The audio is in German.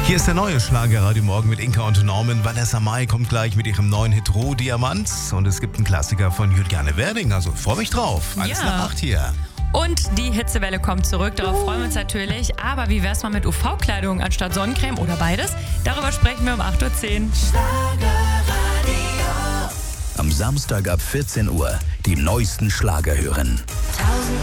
Hier ist der neue Schlagerradio Morgen mit Inka und Norman. Vanessa Mai kommt gleich mit ihrem neuen Hit Rohdiamant. Und es gibt einen Klassiker von Juliane Werding. Also freu mich drauf. Alles nach 8 hier. Und die Hitzewelle kommt zurück, darauf freuen wir uns natürlich. Aber wie wär's mal mit UV-Kleidung anstatt Sonnencreme oder beides? Darüber sprechen wir um 8.10 Uhr. Am Samstag ab 14 Uhr die neuesten Schlager hören.